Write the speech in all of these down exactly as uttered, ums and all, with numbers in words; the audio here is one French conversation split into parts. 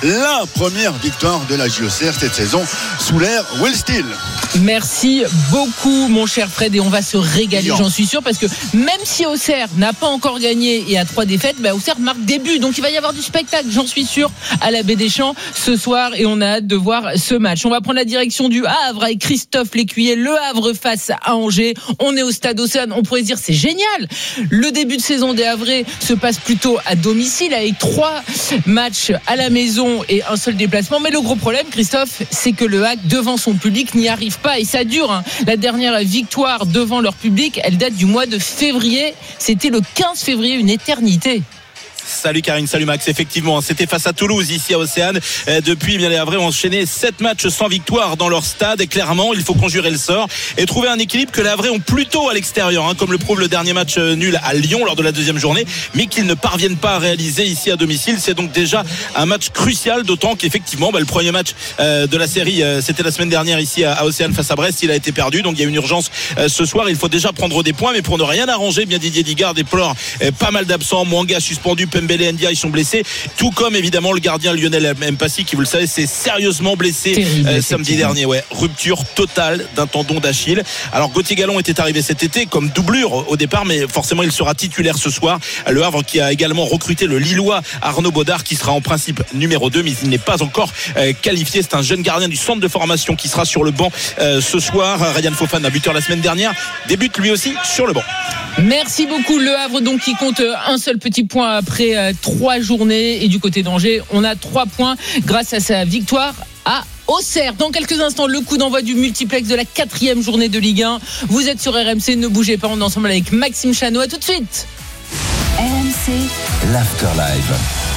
la première victoire de la J O C R cette saison sous l'ère Will Steele. Merci beaucoup mon cher Fred, et on va se régaler, j'en suis sûr, parce que même si Auxerre n'a pas encore gagné et a trois défaites, bah Auxerre marque des buts, donc il va y avoir du spectacle, j'en suis sûr, à la Baie des Champs ce soir, et on a hâte de voir ce match. On va prendre la direction du Havre avec Christophe Lécuyer. Le Havre face à Angers, on est au stade Océane, on pourrait se dire c'est génial. Le début de saison des Havrais se passe plutôt à domicile avec trois matchs à la maison et un seul déplacement, mais le gros problème, Christophe, c'est que le H A C devant son public n'y arrive pas, et ça dure, hein. La dernière victoire devant leur public, elle date du mois de février, c'était le quinze février, une éternité. Salut Karine, salut Max. Effectivement, c'était face à Toulouse ici à Océane. Depuis, bien les Havrais ont enchaîné sept matchs sans victoire dans leur stade. Et clairement, il faut conjurer le sort et trouver un équilibre que les Havrais ont plutôt à l'extérieur, hein, comme le prouve le dernier match nul à Lyon lors de la deuxième journée, mais qu'ils ne parviennent pas à réaliser ici à domicile. C'est donc déjà un match crucial, d'autant qu'effectivement, bah, le premier match euh, de la série, euh, c'était la semaine dernière ici à, à Océane face à Brest. Il a été perdu, donc il y a une urgence euh, ce soir. Il faut déjà prendre des points, mais pour ne rien arranger, bien Didier Digard déplore euh, pas mal d'absents. Mwanga suspendu, Pembele, Ndia, ils sont blessés, tout comme évidemment le gardien Lionel Mpassi qui, vous le savez, s'est sérieusement blessé Terrible, euh, samedi dernier. Ouais, rupture totale d'un tendon d'Achille. Alors Gauthier Gallon était arrivé cet été comme doublure au départ, mais forcément il sera titulaire ce soir. Le Havre qui a également recruté le Lillois Arnaud Baudard, qui sera en principe numéro deux, mais il n'est pas encore euh, qualifié. C'est un jeune gardien du centre de formation qui sera sur le banc euh, ce soir. Ryan Fofana, buteur la semaine dernière, débute lui aussi sur le banc. Merci beaucoup. Le Havre donc qui compte un seul petit point après euh, trois journées, et du côté d'Angers on a trois points grâce à sa victoire à Auxerre. Dans quelques instants, le coup d'envoi du multiplex de la quatrième journée de Ligue un. Vous êtes sur R M C, ne bougez pas, on est ensemble avec Maxime Chanot. À tout de suite. R M C, l'After Live.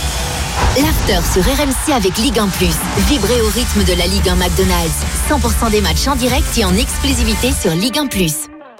L'After sur R M C avec Ligue un plus. Vibrez au rythme de la Ligue un McDonald's. cent pour cent des matchs en direct et en exclusivité sur Ligue un plus.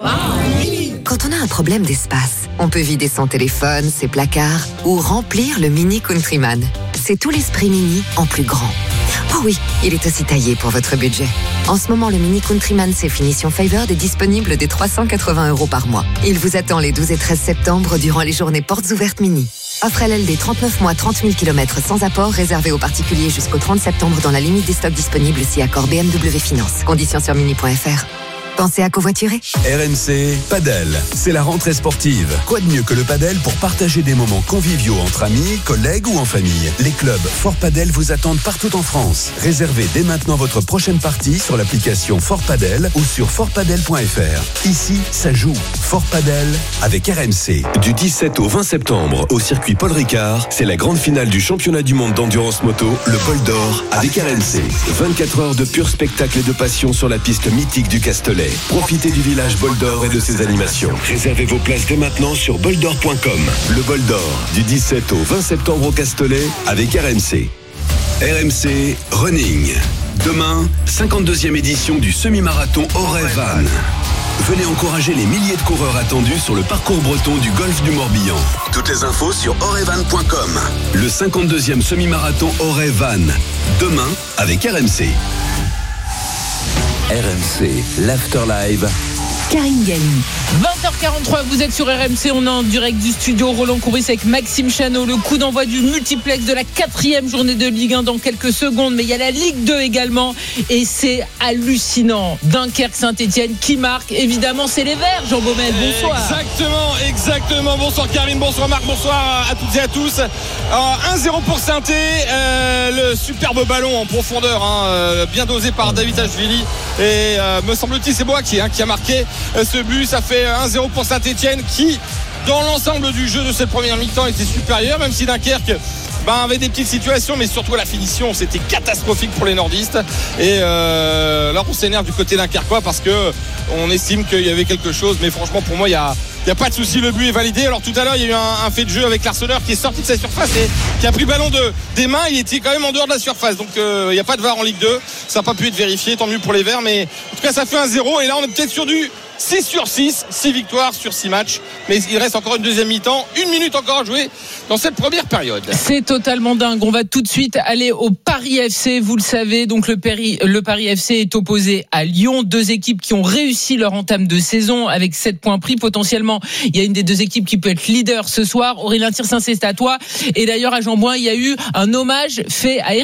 Quand on a un problème d'espace, on peut vider son téléphone, ses placards ou remplir le Mini Countryman. C'est tout l'esprit Mini en plus grand. Oh oui, il est aussi taillé pour votre budget. En ce moment, le Mini Countryman C finition Favored est disponible dès trois cent quatre-vingts euros par mois. Il vous attend les douze et treize septembre durant les journées portes ouvertes Mini. Offre L L D trente-neuf mois, trente mille kilomètres sans apport, réservé aux particuliers jusqu'au trente septembre dans la limite des stocks disponibles si accord B M W Finance. Conditions sur mini point f r. Pensez à covoiturer. R M C Padel, c'est la rentrée sportive. Quoi de mieux que le padel pour partager des moments conviviaux entre amis, collègues ou en famille. Les clubs Fort Padel vous attendent partout en France. Réservez dès maintenant votre prochaine partie sur l'application Fort Padel ou sur fort padel point f r. Ici, ça joue. Fort Padel avec R M C. Du dix-sept au vingt septembre, au circuit Paul Ricard, c'est la grande finale du championnat du monde d'endurance moto, le Bol d'Or, avec R M C. vingt-quatre heures de pur spectacle et de passion sur la piste mythique du Castellet. Profitez du village Bol d'Or et de ses animations. Réservez vos places dès maintenant sur bol d'or point com. Le Bol d'Or, du dix-sept au vingt septembre au Castellet, avec R M C. R M C Running. Demain, cinquante-deuxième édition du semi-marathon Auray-Vannes. Venez encourager les milliers de coureurs attendus sur le parcours breton du golfe du Morbihan. Toutes les infos sur auray-vannes point com. Le cinquante-deuxième semi-marathon Auray-Vannes. Demain, avec R M C. R M C, l'After Live. Karine Galli. vingt heures quarante-trois, vous êtes sur R M C, on est en direct du studio Roland Courbis avec Maxime Chanot. Le coup d'envoi du multiplex de la quatrième journée de Ligue un dans quelques secondes, mais il y a la Ligue deux également, et c'est hallucinant. Dunkerque Saint-Etienne qui marque, évidemment c'est les Verts. Jean Baumel, bonsoir. Exactement, exactement. Bonsoir Karine, bonsoir Marc, bonsoir à toutes et à tous. Alors, un zéro pour Saint-Etienne, euh, le superbe ballon en profondeur, hein, euh, bien dosé par David Ashvili, et euh, me semble-t-il c'est Boaké hein, qui a marqué ce but. Ça fait un zéro pour Saint-Etienne qui, dans l'ensemble du jeu de cette première mi-temps, était supérieur, même si Dunkerque ben, avait des petites situations, mais surtout la finition, c'était catastrophique pour les nordistes. Et euh, là on s'énerve du côté dunkerquois parce que on estime qu'il y avait quelque chose, mais franchement pour moi il y a Il n'y a pas de souci, le but est validé. Alors tout à l'heure il y a eu un, un fait de jeu avec l'Arseneur qui est sorti de sa surface et qui a pris le ballon de, des mains. Il était quand même en dehors de la surface. Donc euh, il n'y a pas de V A R en Ligue deux. Ça n'a pas pu être vérifié, tant mieux pour les Verts. Mais en tout cas ça fait un zéro. Et là on est peut-être sur du six sur six, six victoires sur six matchs. Mais il reste encore une deuxième mi-temps. Une minute encore à jouer dans cette première période. C'est totalement dingue. On va tout de suite aller au Paris F C. Vous le savez, donc le Paris, le Paris F C est opposé à Lyon. Deux équipes qui ont réussi leur entame de saison avec sept points pris. Potentiellement, il y a une des deux équipes qui peut être leader ce soir. Aurélien Tiersin, c'est à toi. Et d'ailleurs, à Jean-Bouin, il y a eu un hommage fait à Eric